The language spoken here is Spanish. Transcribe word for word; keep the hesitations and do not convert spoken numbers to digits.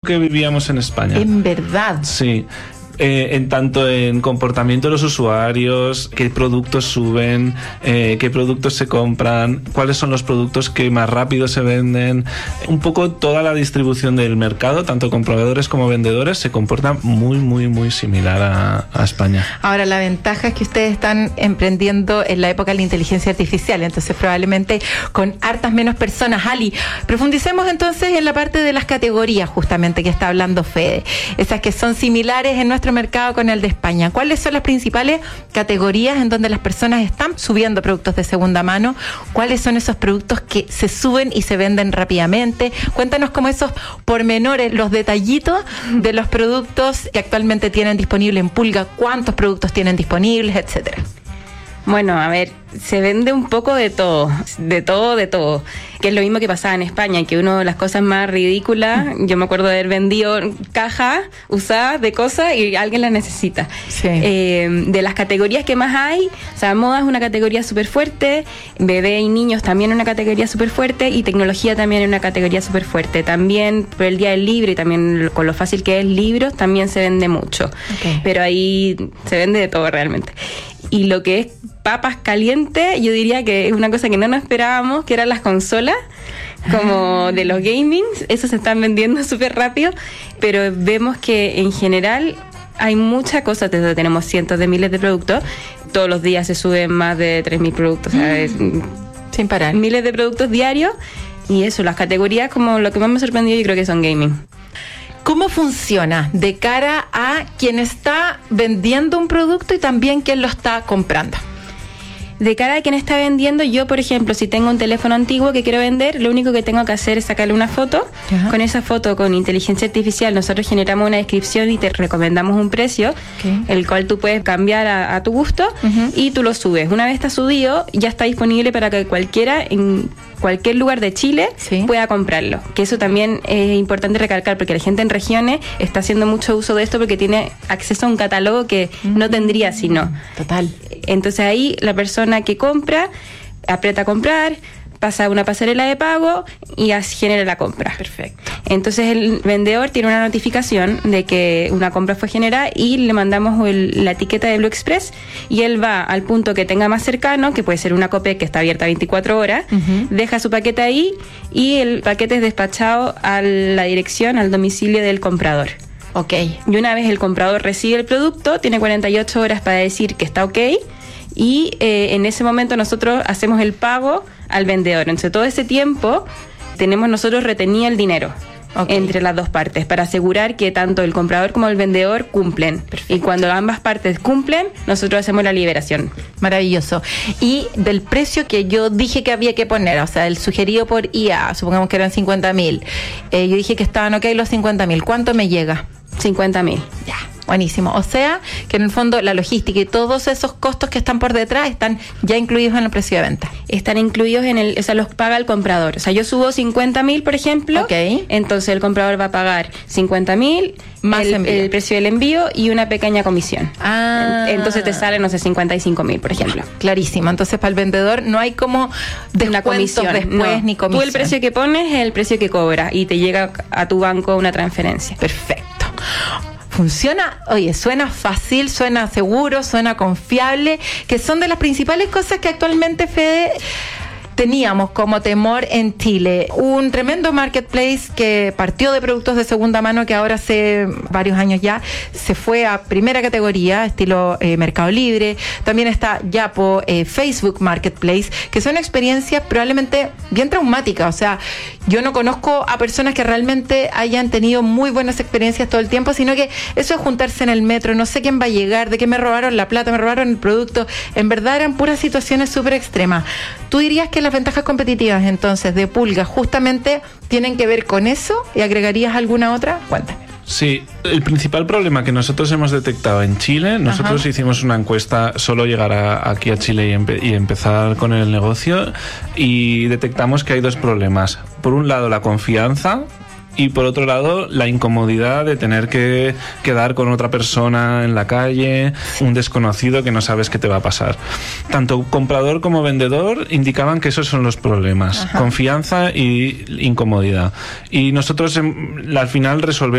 que vivíamos en España. En verdad. Sí. Eh, en tanto en comportamiento de los usuarios, qué productos suben, eh, qué productos se compran, cuáles son los productos que más rápido se venden. Un poco toda la distribución del mercado, tanto compradores como vendedores, se comporta muy, muy, muy similar a, a España. Ahora, la ventaja es que ustedes están emprendiendo en la época de la inteligencia artificial, entonces probablemente con hartas menos personas. Ali, profundicemos entonces en la parte de las categorías justamente que está hablando Fede, esas que son similares en nuestro mercado con el de España. ¿Cuáles son las principales categorías en donde las personas están subiendo productos de segunda mano? ¿Cuáles son esos productos que se suben y se venden rápidamente? Cuéntanos como esos pormenores, los detallitos de los productos que actualmente tienen disponible en Pulga, cuántos productos tienen disponibles, etcétera. Bueno, a ver, se vende un poco de todo, de todo, de todo. Que es lo mismo que pasaba en España, que una de las cosas más ridículas, yo me acuerdo de haber vendido cajas usadas de cosas y alguien las necesita. Sí. Eh, de las categorías que más hay, o sea, moda es una categoría súper fuerte, bebé y niños también una categoría súper fuerte y tecnología también es una categoría súper fuerte. También por el Día del Libro y también con lo fácil que es libros, también se vende mucho. Okay. Pero ahí se vende de todo realmente. Y lo que es papas calientes, yo diría que es una cosa que no nos esperábamos, que eran las consolas, como de los gaming, esos se están vendiendo súper rápido, pero vemos que en general hay muchas cosas, desde tenemos cientos de miles de productos, todos los días se suben más de tres mil productos, o sea, es, sin parar. Miles de productos diarios, y eso, las categorías como lo que más me sorprendió yo creo que son gaming. ¿Cómo funciona de cara a quien está vendiendo un producto y también quien lo está comprando? De cara a quien está vendiendo, yo, por ejemplo, si tengo un teléfono antiguo que quiero vender, lo único que tengo que hacer es sacarle una foto. Ajá. Con esa foto, con inteligencia artificial, nosotros generamos una descripción y te recomendamos un precio, okay, el cual tú puedes cambiar a, a tu gusto, uh-huh, y tú lo subes. Una vez está subido, ya está disponible para que cualquiera en cualquier lugar de Chile, sí, pueda comprarlo. Que eso también es importante recalcar, porque la gente en regiones está haciendo mucho uso de esto porque tiene acceso a un catálogo que mm. no tendría si no. Total. Entonces ahí la persona que compra aprieta a comprar, pasa una pasarela de pago y así genera la compra. Perfecto. Entonces el vendedor tiene una notificación de que una compra fue generada y le mandamos el, la etiqueta de Blue Express y él va al punto que tenga más cercano, que puede ser una Copec que está abierta veinticuatro horas, uh-huh, deja su paquete ahí y el paquete es despachado a la dirección, al domicilio del comprador. Ok. Y una vez el comprador recibe el producto, tiene cuarenta y ocho horas para decir que está ok y eh, en ese momento nosotros hacemos el pago al vendedor. Entonces todo ese tiempo tenemos nosotros retenido el dinero, okay, entre las dos partes para asegurar que tanto el comprador como el vendedor cumplen. Perfecto. Y cuando ambas partes cumplen, nosotros hacemos la liberación. Maravilloso. Y del precio que yo dije que había que poner, o sea, el sugerido por I A, supongamos que eran cincuenta mil, eh, yo dije que estaban ok los cincuenta mil, ¿cuánto me llega? cincuenta mil. Ya. Buenísimo. O sea, que en el fondo la logística y todos esos costos que están por detrás están ya incluidos en el precio de venta. Están incluidos en el, o sea, los paga el comprador. O sea, yo subo cincuenta mil, por ejemplo. Ok. Entonces el comprador va a pagar cincuenta mil más el, el precio del envío y una pequeña comisión. Ah. Entonces te sale, no sé, cincuenta y cinco mil, por ejemplo. Clarísimo. Entonces para el vendedor no hay como una comisión después no. ni comisión. Tú el precio que pones es el precio que cobra y te llega a tu banco una transferencia. Perfecto. Funciona, oye, suena fácil, suena seguro, suena confiable, que son de las principales cosas que actualmente, Fede, teníamos como temor en Chile. Un tremendo marketplace que partió de productos de segunda mano, que ahora hace varios años ya se fue a primera categoría, estilo eh, Mercado Libre. También está Yapo, eh, Facebook Marketplace, que son experiencias probablemente bien traumáticas. O sea, yo no conozco a personas que realmente hayan tenido muy buenas experiencias todo el tiempo, sino que eso es juntarse en el metro, no sé quién va a llegar, de que me robaron la plata, me robaron el producto. En verdad eran puras situaciones súper extremas. ¿Tú dirías que las ventajas competitivas entonces de Pulga justamente tienen que ver con eso? ¿Y agregarías alguna otra? Cuéntame. Sí, el principal problema que nosotros hemos detectado en Chile, nosotros, ajá, hicimos una encuesta, solo llegar a, aquí a Chile y, empe- y empezar con el negocio, y detectamos que hay dos problemas. Por un lado, la confianza, y por otro lado, la incomodidad de tener que quedar con otra persona en la calle, un desconocido que no sabes qué te va a pasar. Tanto comprador como vendedor indicaban que esos son los problemas, ajá, confianza y incomodidad. Y nosotros al final resolvemos